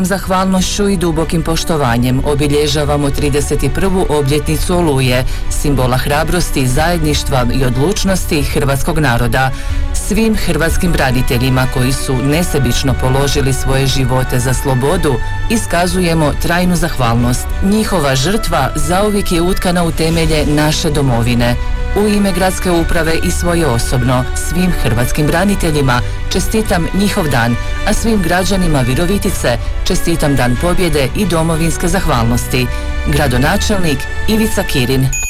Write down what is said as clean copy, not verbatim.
Zahvalnošću i dubokim poštovanjem obilježavamo 31. obljetnicu Oluje, simbola hrabrosti, zajedništva i odlučnosti hrvatskog naroda. Svim hrvatskim braniteljima koji su nesebično položili svoje živote za slobodu iskazujemo trajnu zahvalnost. Njihova žrtva zauvijek je utkana u temelje naše domovine. U ime gradske uprave i svoje osobno, svim hrvatskim braniteljima čestitam njihov dan, a svim građanima Virovitice čestitam Dan pobjede i domovinske zahvalnosti. Gradonačelnik Ivica Kirin.